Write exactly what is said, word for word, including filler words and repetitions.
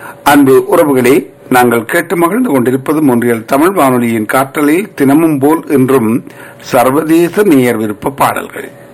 அன்பு உறவுகளே, நாங்கள் கேட்டு மகிழ்ந்து கொண்டிருப்பது மொன்றியல் தமிழ் வானொலியின் காற்றலில் தினமும் போல் இன்றும் சர்வதேச நேயர் விருப்ப பாடல்கள்.